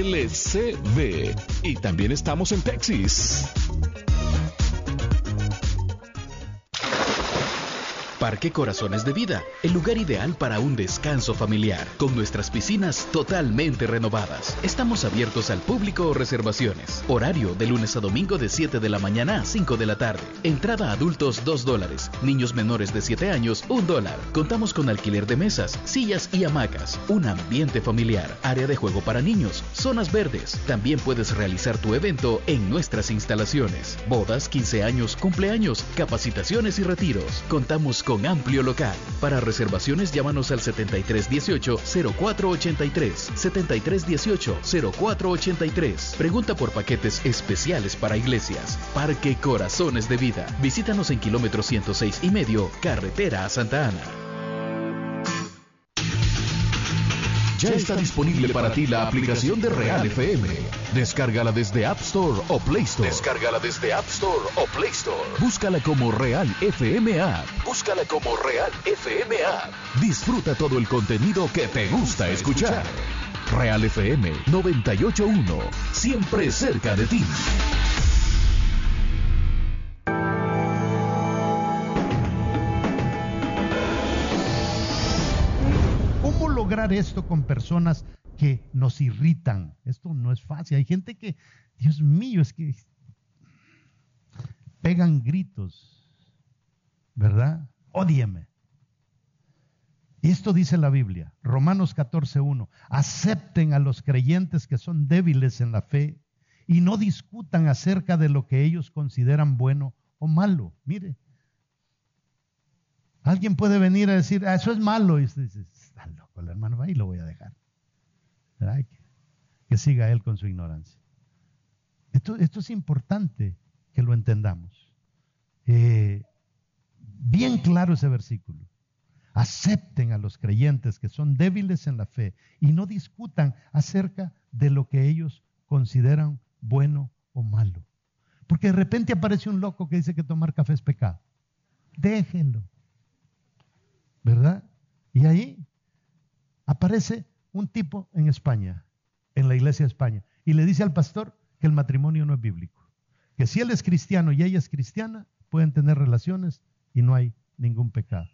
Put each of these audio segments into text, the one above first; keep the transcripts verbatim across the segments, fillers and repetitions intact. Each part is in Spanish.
L C V. Y también estamos en Texas. Parque Corazones de Vida, el lugar ideal para un descanso familiar, con nuestras piscinas totalmente renovadas. Estamos abiertos al público o reservaciones. Horario de lunes a domingo de siete de la mañana a cinco de la tarde. Entrada a adultos dos dólares, niños menores de siete años un dólar. Contamos con alquiler de mesas, sillas y hamacas, un ambiente familiar, área de juego para niños, zonas verdes. También puedes realizar tu evento en nuestras instalaciones. Bodas, quince años, cumpleaños, capacitaciones y retiros. Contamos con Con amplio local. Para reservaciones llámanos al setenta y tres dieciocho cero cuatro ochenta y tres, setenta y tres dieciocho cero cuatro ochenta y tres. Pregunta por paquetes especiales para iglesias. Parque Corazones de Vida. Visítanos en kilómetro ciento seis y medio, carretera a Santa Ana. Ya está disponible para ti la aplicación de Real F M. Descárgala desde App Store o Play Store. Descárgala desde App Store o Play Store. Búscala como Real F M App. Búscala como Real F M App. Disfruta todo el contenido que te gusta escuchar. Real F M noventa y ocho punto uno. Siempre cerca de ti. Lograr esto con personas que nos irritan. Esto no es fácil. Hay gente que, Dios mío, es que pegan gritos, ¿verdad? Ódieme. Esto dice la Biblia, Romanos catorce uno. Acepten a los creyentes que son débiles en la fe y no discutan acerca de lo que ellos consideran bueno o malo. Mire, alguien puede venir a decir, ah, eso es malo, y usted dice, está loco el hermano, ahí lo voy a dejar. Que, que siga él con su ignorancia. Esto, esto es importante que lo entendamos. Eh, bien claro ese versículo. Acepten a los creyentes que son débiles en la fe y no discutan acerca de lo que ellos consideran bueno o malo. Porque de repente aparece un loco que dice que tomar café es pecado. Déjenlo. ¿Verdad? Y ahí aparece un tipo en España, en la iglesia de España, y le dice al pastor que el matrimonio no es bíblico. Que si él es cristiano y ella es cristiana, pueden tener relaciones y no hay ningún pecado.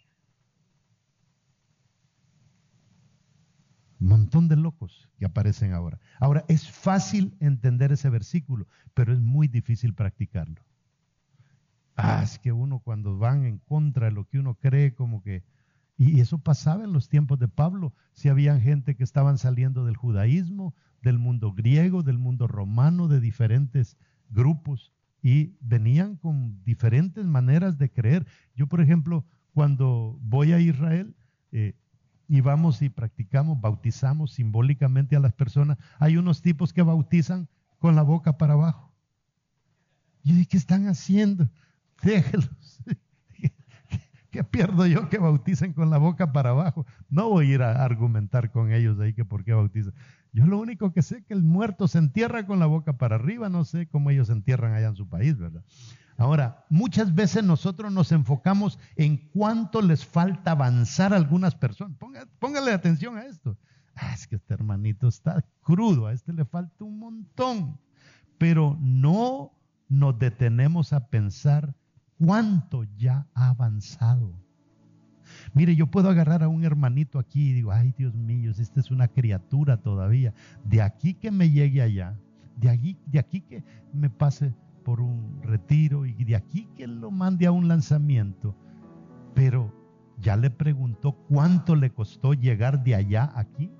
Un montón de locos que aparecen ahora. Ahora, es fácil entender ese versículo, pero es muy difícil practicarlo. Ah, es que uno cuando van en contra de lo que uno cree, como que... Y eso pasaba en los tiempos de Pablo. Si habían gente que estaban saliendo del judaísmo, del mundo griego, del mundo romano, de diferentes grupos, y venían con diferentes maneras de creer. Yo, por ejemplo, cuando voy a Israel, eh, y vamos y practicamos, bautizamos simbólicamente a las personas, hay unos tipos que bautizan con la boca para abajo. Y yo digo, ¿qué están haciendo? Déjenlos. ¿Qué pierdo yo que bauticen con la boca para abajo? No voy a ir a argumentar con ellos ahí que por qué bautizan. Yo lo único que sé es que el muerto se entierra con la boca para arriba. No sé cómo ellos se entierran allá en su país, ¿verdad? Ahora, muchas veces nosotros nos enfocamos en cuánto les falta avanzar a algunas personas. Ponga, póngale atención a esto. Ah, es que este hermanito está crudo, a este le falta un montón. Pero no nos detenemos a pensar cuánto ya ha avanzado. Mire, yo puedo agarrar a un hermanito aquí y digo, ay Dios mío, si esta es una criatura todavía. De aquí que me llegue allá, de aquí, de aquí que me pase por un retiro y de aquí que lo mande a un lanzamiento. Pero ya le preguntó cuánto le costó llegar de allá a aquí.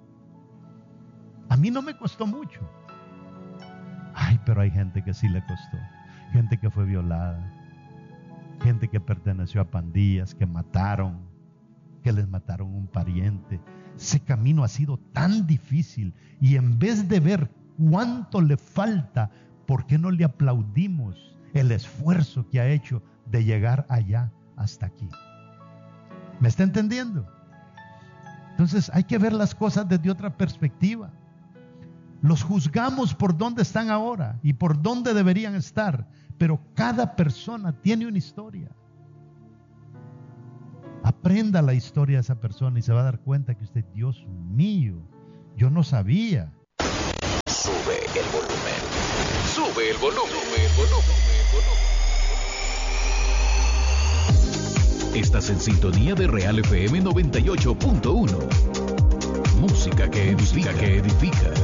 A mí no me costó mucho. Ay, pero hay gente que sí le costó. Gente que fue violada. Gente que perteneció a pandillas, que mataron, que les mataron un pariente. Ese camino ha sido tan difícil y en vez de ver cuánto le falta, ¿por qué no le aplaudimos el esfuerzo que ha hecho de llegar allá hasta aquí? ¿Me está entendiendo? Entonces hay que ver las cosas desde otra perspectiva. Los juzgamos por dónde están ahora y por dónde deberían estar, pero cada persona tiene una historia. Aprenda la historia de esa persona y se va a dar cuenta que usted, Dios mío, yo no sabía. volumen, sube el volumen, volumen. Estás en sintonía de Real F M noventa y ocho punto uno. Música que edifica, que edifica.